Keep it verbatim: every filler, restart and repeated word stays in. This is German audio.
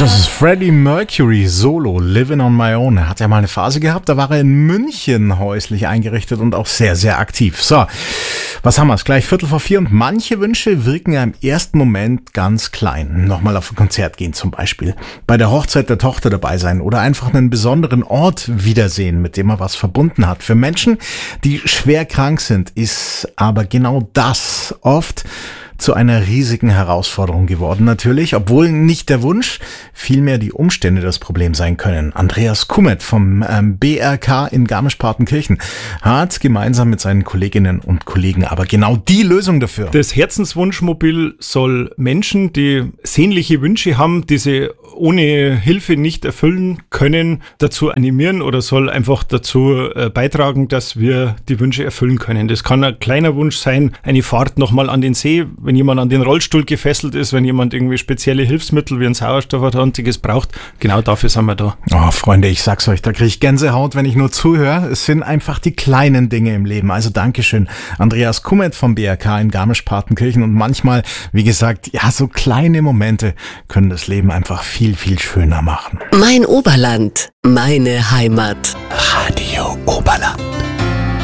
Das ist Freddie Mercury solo, Living on My Own. Er hat ja mal eine Phase gehabt, da war er in München häuslich eingerichtet und auch sehr, sehr aktiv. So, was haben wir es? Gleich Viertel vor vier und manche Wünsche wirken ja im ersten Moment ganz klein. Nochmal auf ein Konzert gehen zum Beispiel, bei der Hochzeit der Tochter dabei sein oder einfach einen besonderen Ort wiedersehen, mit dem man was verbunden hat. Für Menschen, die schwer krank sind, ist aber genau das oft zu einer riesigen Herausforderung geworden natürlich, obwohl nicht der Wunsch, vielmehr die Umstände das Problem sein können. Andreas Kummet vom ähm, B R K in Garmisch-Partenkirchen hat gemeinsam mit seinen Kolleginnen und Kollegen aber genau die Lösung dafür. Das Herzenswunschmobil soll Menschen, die sehnliche Wünsche haben, die sie ohne Hilfe nicht erfüllen können, dazu animieren oder soll einfach dazu äh, beitragen, dass wir die Wünsche erfüllen können. Das kann ein kleiner Wunsch sein, eine Fahrt nochmal an den See, wenn jemand an den Rollstuhl gefesselt ist, wenn jemand irgendwie spezielle Hilfsmittel wie ein Sauerstoff oder sonstiges braucht. Genau dafür sind wir da. Oh, Freunde, ich sag's euch, da kriege ich Gänsehaut, wenn ich nur zuhöre. Es sind einfach die kleinen Dinge im Leben. Also Dankeschön, Andreas Kummet vom B R K in Garmisch-Partenkirchen. Und manchmal, wie gesagt, ja, so kleine Momente können das Leben einfach viel, viel schöner machen. Mein Oberland, meine Heimat. Radio Oberland.